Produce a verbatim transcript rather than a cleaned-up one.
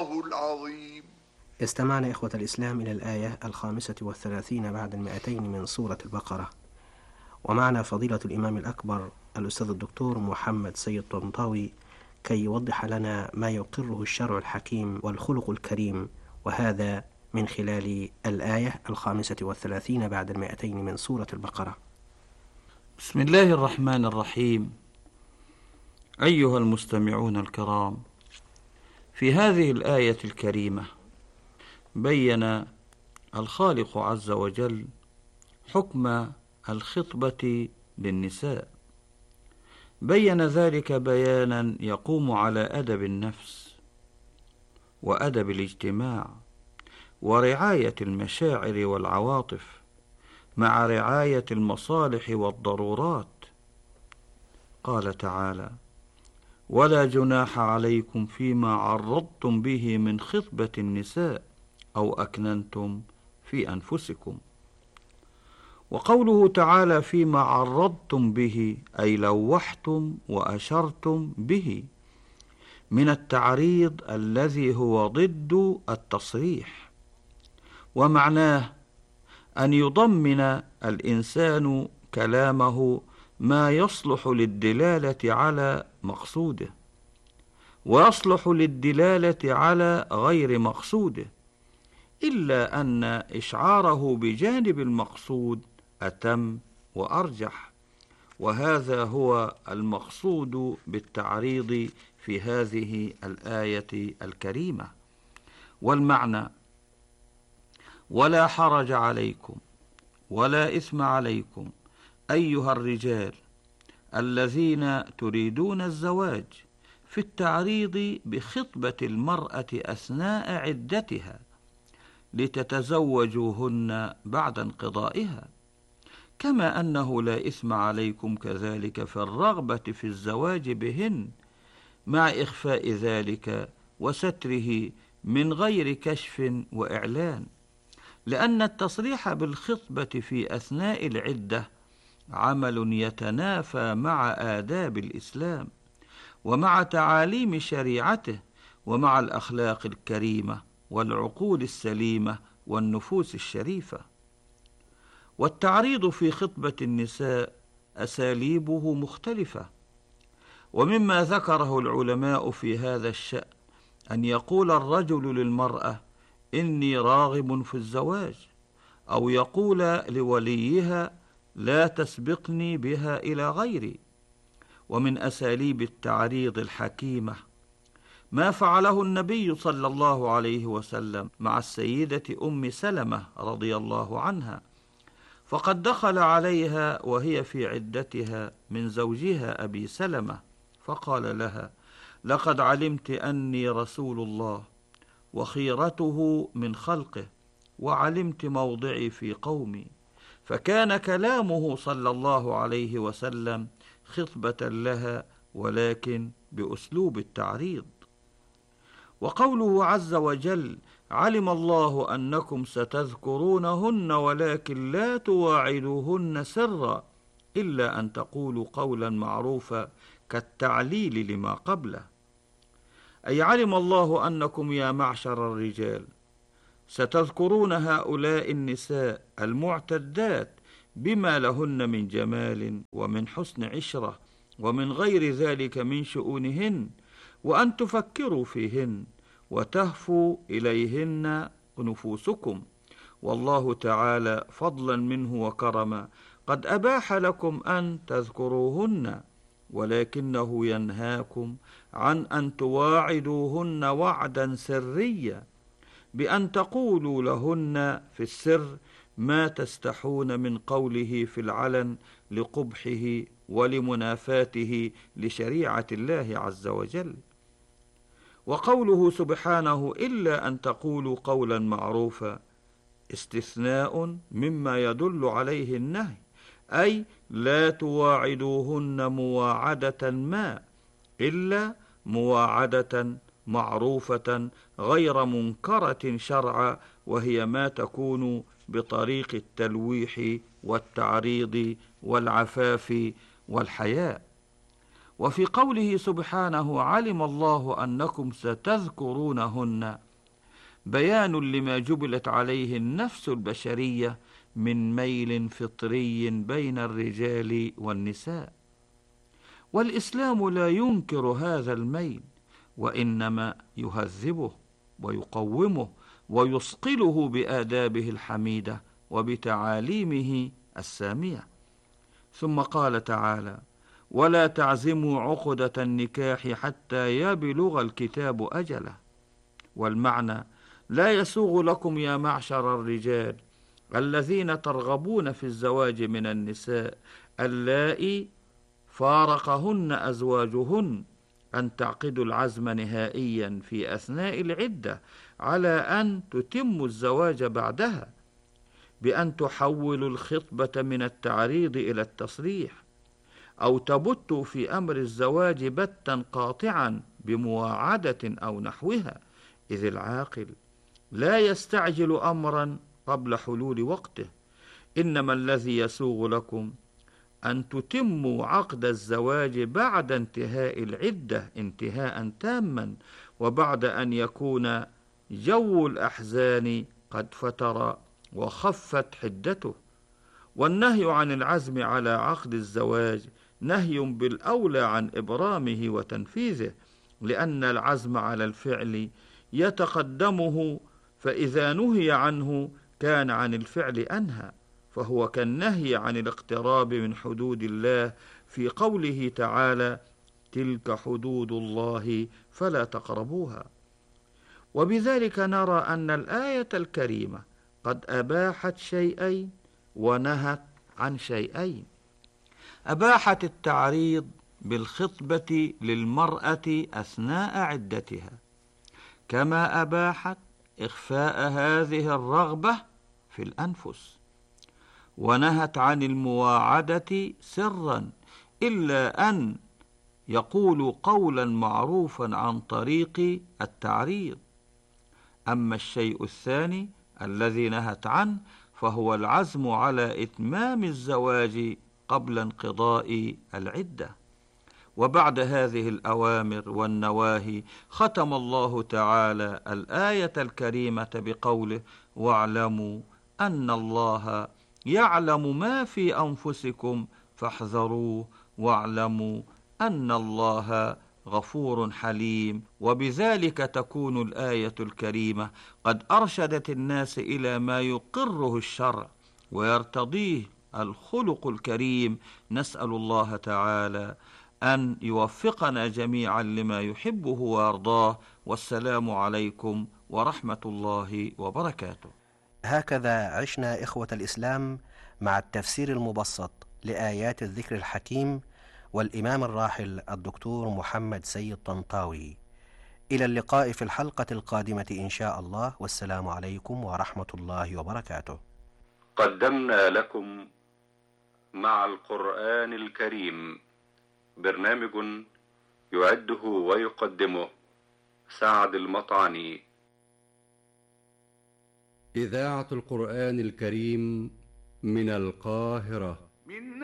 الله العظيم. استمعنا إخوة الإسلام إلى الآية الخامسة والثلاثين بعد المائتين من سورة البقرة، ومعنا فضيلة الإمام الأكبر الأستاذ الدكتور محمد سيد طنطاوي كي يوضح لنا ما يقره الشرع الحكيم والخلق الكريم، وهذا من خلال الآية الخامسة والثلاثين بعد المائتين من سورة البقرة. بسم الله الرحمن الرحيم. أيها المستمعون الكرام، في هذه الآية الكريمة بين الخالق عز وجل حكم الخطبة للنساء، بين ذلك بيانا يقوم على أدب النفس وأدب الاجتماع ورعاية المشاعر والعواطف مع رعاية المصالح والضرورات. قال تعالى: ولا جناح عليكم فيما عرضتم به من خطبة النساء أو أكننتم في أنفسكم. وقوله تعالى فيما عرضتم به أي لوحتم وأشرتم به، من التعريض الذي هو ضد التصريح، ومعناه أن يضمن الإنسان كلامه ما يصلح للدلالة على مقصوده ويصلح للدلالة على غير مقصوده، إلا أن إشعاره بجانب المقصود أتم وأرجح، وهذا هو المقصود بالتعريض في هذه الآية الكريمة. والمعنى: ولا حرج عليكم ولا إثم عليكم أيها الرجال الذين تريدون الزواج في التعريض بخطبة المرأة أثناء عدتها لتتزوجوهن بعد انقضائها، كما أنه لا إثم عليكم كذلك في الرغبة في الزواج بهن مع إخفاء ذلك وستره من غير كشف وإعلان، لأن التصريح بالخطبة في أثناء العدة عمل يتنافى مع آداب الإسلام ومع تعاليم شريعته ومع الأخلاق الكريمة والعقول السليمة والنفوس الشريفة. والتعريض في خطبة النساء أساليبه مختلفة، ومما ذكره العلماء في هذا الشأن أن يقول الرجل للمرأة: إني راغب في الزواج، أو يقول لوليها: لا تسبقني بها إلى غيري. ومن أساليب التعريض الحكيمة ما فعله النبي صلى الله عليه وسلم مع السيدة أم سلمة رضي الله عنها، فقد دخل عليها وهي في عدتها من زوجها أبي سلمة، فقال لها: لقد علمت أني رسول الله وخيرته من خلقه، وعلمت موضعي في قومي. فكان كلامه صلى الله عليه وسلم خطبة لها، ولكن بأسلوب التعريض. وقوله عز وجل: علم الله أنكم ستذكرونهن ولكن لا تواعدوهن سرا إلا أن تقولوا قولا معروفا، كالتعليل لما قبله، أي علم الله أنكم يا معشر الرجال ستذكرون هؤلاء النساء المعتدات بما لهن من جمال ومن حسن عشرة ومن غير ذلك من شؤونهن، وأن تفكروا فيهن وتهفوا إليهن نفوسكم، والله تعالى فضلا منه وكرما قد أباح لكم أن تذكروهن، ولكنه ينهاكم عن أن تواعدوهن وعدا سريا بأن تقولوا لهن في السر ما تستحون من قوله في العلن لقبحه ولمنافاته لشريعة الله عز وجل. وقوله سبحانه: إلا أن تقولوا قولا معروفا، استثناء مما يدل عليه النهي، أي لا تواعدوهن مواعدة ما إلا مواعدة معروفة غير منكرة شرعا، وهي ما تكون بطريق التلويح والتعريض والعفاف والحياء. وفي قوله سبحانه علم الله أنكم ستذكرونهن بيان لما جبلت عليه النفس البشرية من ميل فطري بين الرجال والنساء، والإسلام لا ينكر هذا الميل، وإنما يهذبه ويقومه ويصقله بآدابه الحميدة وبتعاليمه السامية. ثم قال تعالى: ولا تعزموا عقدة النكاح حتى يبلغ الكتاب أجله. والمعنى: لا يسوغ لكم يا معشر الرجال الذين ترغبون في الزواج من النساء اللائي فارقهن أزواجهن أن تعقدوا العزم نهائيا في أثناء العدة على أن تتموا الزواج بعدها، بأن تحولوا الخطبة من التعريض إلى التصريح، أو تبتوا في أمر الزواج بتا قاطعا بمواعدة أو نحوها، إذ العاقل لا يستعجل أمرا قبل حلول وقته، إنما الذي يسوغ لكم أن تتموا عقد الزواج بعد انتهاء العدة انتهاء تاما، وبعد أن يكون جو الأحزان قد فتر وخفت حدته. والنهي عن العزم على عقد الزواج نهي بالأولى عن إبرامه وتنفيذه، لأن العزم على الفعل يتقدمه، فإذا نهي عنه كان عن الفعل أنهى، فهو كالنهي عن الاقتراب من حدود الله في قوله تعالى: تلك حدود الله فلا تقربوها. وبذلك نرى أن الآية الكريمة قد أباحت شيئين ونهت عن شيئين. أباحت التعريض بالخطبة للمرأة أثناء عدتها، كما أباحت إخفاء هذه الرغبة في الأنفس، ونهت عن المواعدة سرا إلا أن يقولوا قولا معروفا عن طريق التعريض. أما الشيء الثاني الذي نهت عنه فهو العزم على إتمام الزواج قبل انقضاء العدة. وبعد هذه الأوامر والنواهي ختم الله تعالى الآية الكريمة بقوله: واعلموا أن الله يعلم ما في أنفسكم فاحذروه واعلموا أن الله غفور حليم. وبذلك تكون الآية الكريمة قد أرشدت الناس إلى ما يقره الشرع ويرتضيه الخلق الكريم. نسأل الله تعالى أن يوفقنا جميعا لما يحبه ويرضاه، والسلام عليكم ورحمة الله وبركاته. هكذا عشنا إخوة الإسلام مع التفسير المبسط لآيات الذكر الحكيم والإمام الراحل الدكتور محمد سيد طنطاوي. إلى اللقاء في الحلقة القادمة إن شاء الله، والسلام عليكم ورحمة الله وبركاته. قدمنا لكم مع القرآن الكريم برنامج يعده ويقدمه سعد المطعني. إذاعة القرآن الكريم من القاهرة.